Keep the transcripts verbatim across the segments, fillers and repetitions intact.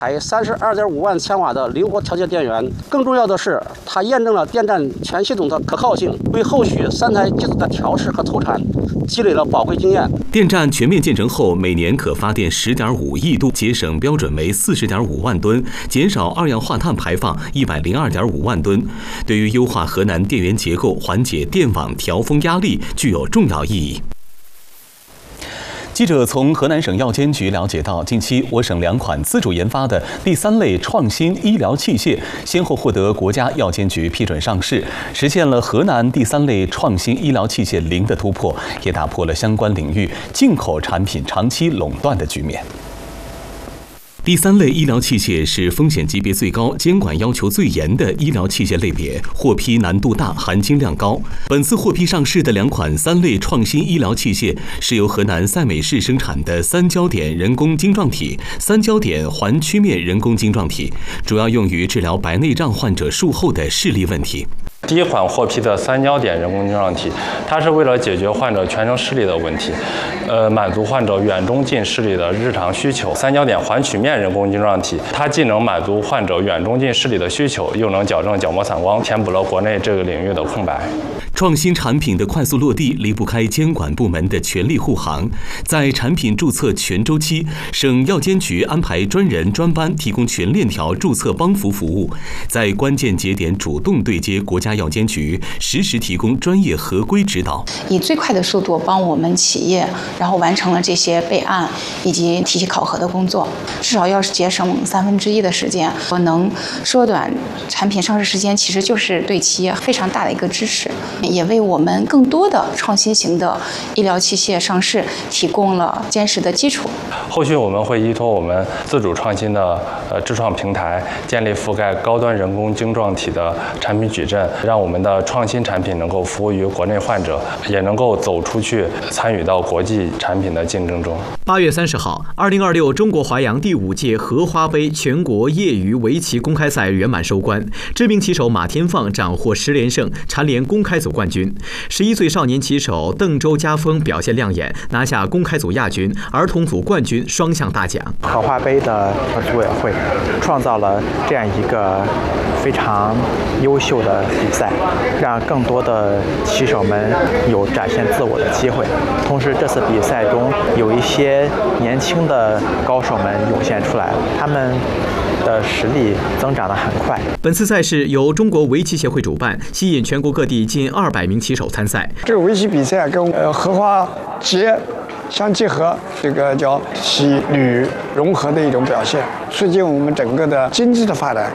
采三十二点五万千瓦的灵活调节电源。更重要的是，它验证了电站全系统的可靠性，为后续三台机组的调试和投产积累了宝贵经验。 电站全面建成后，每年可发电十点五亿度，节省标准为四十点五万吨，减少二氧化碳排放一百零二点五万吨，对于优化河南电源结构、缓解电网调峰压力具有重要意义。记者从河南省药监局了解到，近期我省两款自主研发的第三类创新医疗器械先后获得国家药监局批准上市，实现了河南第三类创新医疗器械零的突破，也打破了相关领域进口产品长期垄断的局面。第三类医疗器械是风险级别最高、监管要求最严的医疗器械类别，获批难度大、含金量高。本次获批上市的两款三类创新医疗器械是由河南赛美市生产的三焦点人工晶状体、三焦点环曲面人工晶状体，主要用于治疗白内障患者术后的视力问题。 第一款获批的三焦点人工晶状体，它是为了解决患者全程视力的问题，呃，满足患者远中近视力的日常需求。三焦点环曲面人工晶状体，它既能满足患者远中近视力的需求，又能矫正角膜散光，填补了国内这个领域的空白。 创新产品的快速落地离不开监管部门的全力护航。在产品注册全周期，省药监局安排专人专班提供全链条注册帮扶服务，在关键节点主动对接国家药监局，实时提供专业合规指导， 以最快的速度帮我们企业，然后完成了这些备案以及体系考核的工作，至少要是节省三分之一的时间，能缩短产品上市时间，其实就是对企业非常大的一个支持。也为我们更多的创新型的医疗器械上市提供了坚实的基础。 后续我们会依托我们自主创新的呃智创平台，建立覆盖高端人工晶状体的产品矩阵，让我们的创新产品能够服务于国内患者，也能够走出去，参与到国际产品的竞争中。 八月三十号，二零二六中国华阳第五届荷花杯全国业余围棋公开赛圆满收官，知名棋手马天放斩获十连胜，蝉联公开组冠军。十一岁少年棋手邓周家峰表现亮眼，拿下公开组亚军、儿童组冠军双项大奖。 荷花杯的组委会创造了这样一个非常优秀的比赛，让更多的棋手们有展现自我的机会。同时，这次比赛中有一些年轻的高手们涌现出来，他们的实力增长得很快。 本次赛事由中国围棋协会主办，吸引全国各地近二百名棋手参赛。 这个围棋比赛跟呃荷花节相结合，这个叫棋旅融合的一种表现，促进我们整个的经济的发展。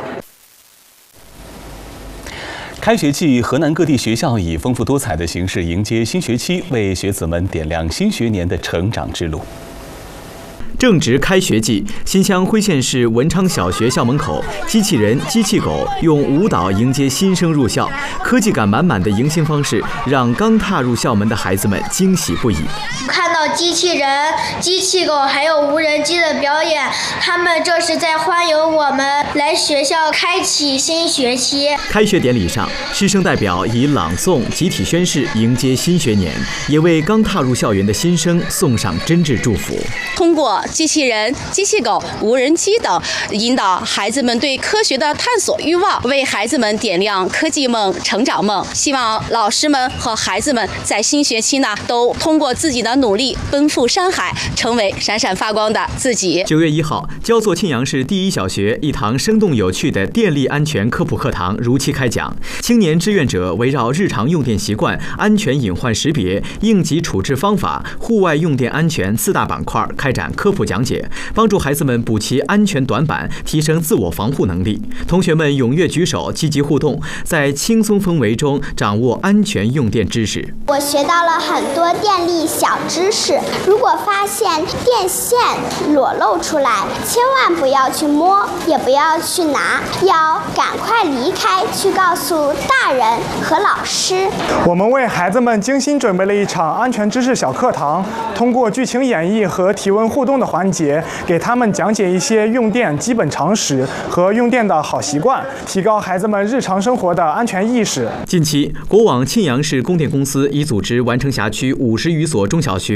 开学季，河南各地学校以丰富多彩的形式迎接新学期，为学子们点亮新学年的成长之路。 正值开学季，新乡辉县市文昌小学校门口，机器人、机器狗用舞蹈迎接新生入校，科技感满满的迎新方式让刚踏入校门的孩子们惊喜不已。 看到机器人、机器狗还有无人机的表演，他们这是在欢迎我们来学校开启新学期。 开学典礼上，师生代表以朗诵、集体宣誓迎接新学年，也为刚踏入校园的新生送上真挚祝福。 通过机器人、机器狗、无人机等，引导孩子们对科学的探索欲望，为孩子们点亮科技梦、成长梦。希望老师们和孩子们在新学期呢，都通过自己的努力奔赴山海，成为闪闪发光的自己。 九月一号，焦作庆阳市第一小学一堂生动有趣的电力安全科普课堂如期开讲，青年志愿者围绕日常用电习惯、安全隐患识别、应急处置方法、户外用电安全四大板块开展科普讲解，帮助孩子们补齐安全短板，提升自我防护能力。同学们踊跃举手，积极互动，在轻松氛围中掌握安全用电知识。 我学到了很多电力小知识，如果发现电线裸露出来，千万不要去摸，也不要去拿，要赶快离开，去告诉大人和老师。 我们为孩子们精心准备了一场安全知识小课堂，通过剧情演绎和提问互动的环节，给他们讲解一些用电基本常识和用电的好习惯，提高孩子们日常生活的安全意识。 近期，国网庆阳市供电公司已组织完城辖区五十余所中小学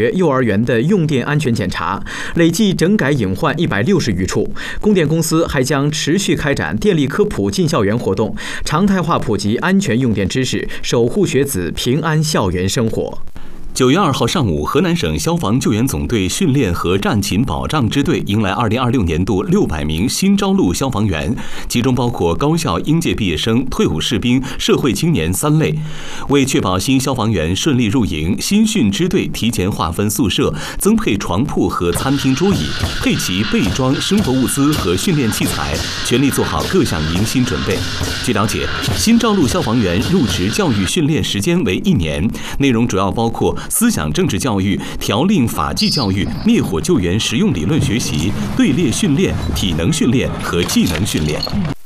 学、幼儿园的用电安全检查，累计整改隐患一百六十余处。供电公司还将持续开展电力科普进校园活动，常态化普及安全用电知识，守护学子平安校园生活。 九月二号上午，河南省消防救援总队训练和战勤保障支队迎来二零二六年度六百名新招录消防员，其中包括高校应届毕业生、退伍士兵、社会青年三类。为确保新消防员顺利入营，新训支队提前划分宿舍，增配床铺和餐厅桌椅，配齐备装生活物资和训练器材，全力做好各项迎新准备。据了解，新招录消防员入职教育训练时间为一年，内容主要包括思想政治教育、条令法纪教育、灭火救援实用理论学习、队列训练、体能训练和技能训练。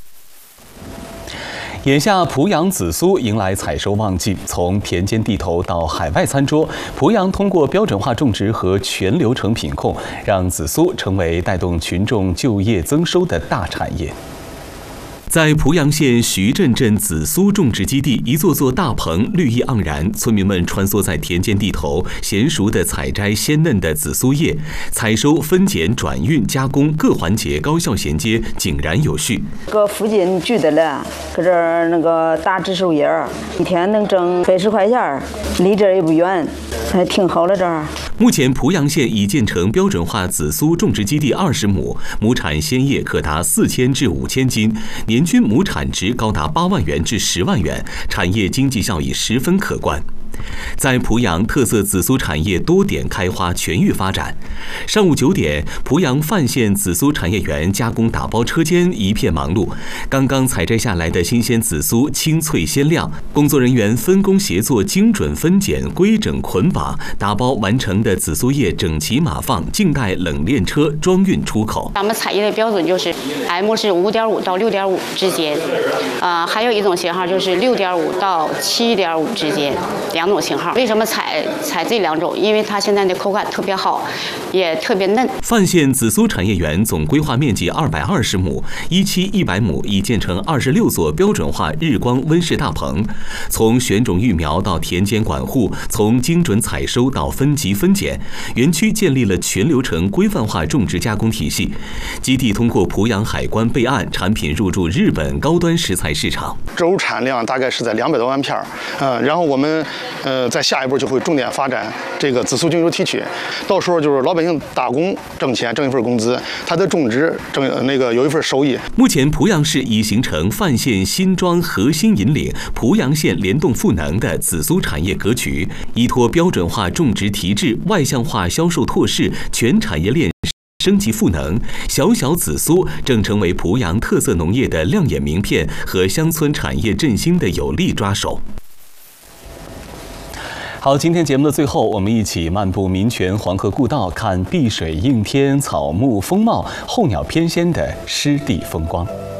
眼下濮阳紫苏迎来采收旺季，从田间地头到海外餐桌，濮阳通过标准化种植和全流程品控，让紫苏成为带动群众就业增收的大产业。在濮阳县徐镇镇紫苏种植基地，一座座大棚绿意盎然，村民们穿梭在田间地头，娴熟地采摘鲜嫩的紫苏叶，采收、分拣、转运、加工各环节高效衔接，井然有序。 搁附近聚的了，搁这儿那个打植树叶，一天能挣百十块钱，离这儿也不远，还挺好的这儿。 目前濮阳县已建成标准化紫苏种植基地二十亩，亩产鲜叶可达四千至五千斤，年均亩产值高达八万元至十万元，产业经济效益十分可观。在濮阳，特色紫苏产业多点开花，全域发展。上午九点，濮阳范县紫苏产业园加工打包车间一片忙碌，刚刚采摘下来的新鲜紫苏清脆鲜亮，工作人员分工协作，精准分拣、规整捆绑，打包完成的紫苏叶整齐码放，静待冷链车装运出口。 咱们采叶的标准就是 M 是五点五到六点五之间，呃，还有一种型号就是六点五到七点五之间，两种型号。为什么采采这两种？因为它现在的口感特别好，也特别嫩。 范县紫苏产业园总规划面积二百二十亩，一期一百亩，已建成二十六座标准化日光温室大棚。从选种育苗到田间管护，从精准采收到分级分拣，园区建立了全流程规范化种植加工体系。基地通过濮阳海关备案，产品入驻日本高端食材市场。 周产量大概是在两百多万片儿，呃，然后我们呃在下一步就会重点发展这个紫苏精油提取，到时候就是老百姓打工挣钱，挣一份工资，他的种植挣那个有一份收益。 目前濮阳市已形成范县新庄核心引领、濮阳县联动赋能的紫苏产业格局，依托标准化种植提质、外向化销售拓市、全产业链升级赋能，小小紫苏正成为濮阳特色农业的亮眼名片和乡村产业振兴的有力抓手。好，今天节目的最后，我们一起漫步民权黄河故道，看碧水映天、草木丰茂、候鸟翩跹的湿地风光。